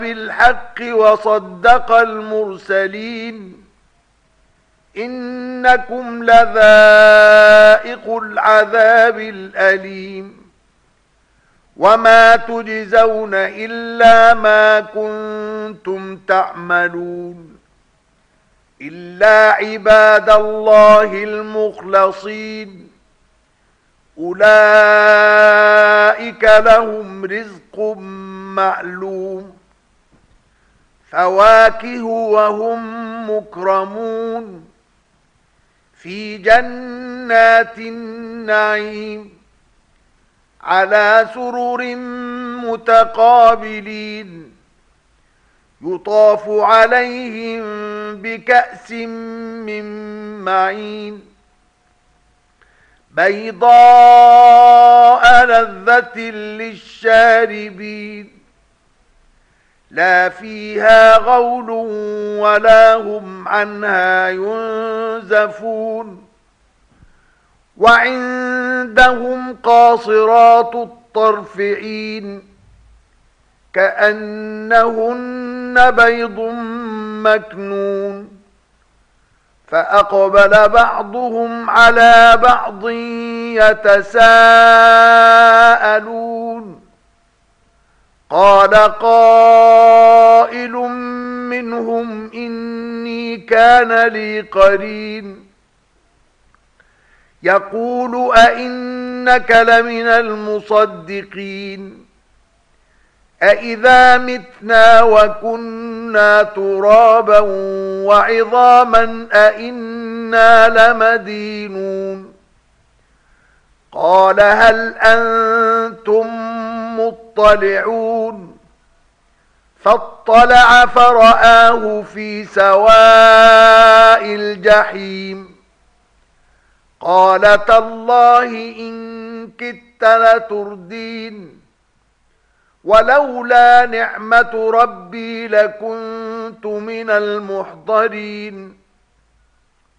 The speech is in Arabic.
بالحق وصدق المرسلين إنكم لذائق العذاب الأليم وما تجزون إلا ما كنتم تعملون إلا عباد الله المخلصين أولئك لهم رزق معلوم فواكه وهم مكرمون في جنات النعيم على سرر متقابلين يطاف عليهم بكأس من معين بيضاء لذة للشاربين لا فيها غول ولا هم عنها ينزفون وعندهم قاصرات الطرف عين كأنهن بيض مكنون فأقبل بعضهم على بعض يتساءلون قال قائل منهم إني كان لي قرين يقول أئنك لمن المصدقين أئذا متنا وكنا ترابا وعظاما أئنا لمدينون قال هل أنتم مطلعون فاطلع فرآه في سواء الجحيم قال تالله إن كدت لتردين ولولا نعمة ربي لكنت من المحضرين